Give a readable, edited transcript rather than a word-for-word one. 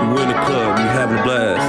We in the club, we having a blast.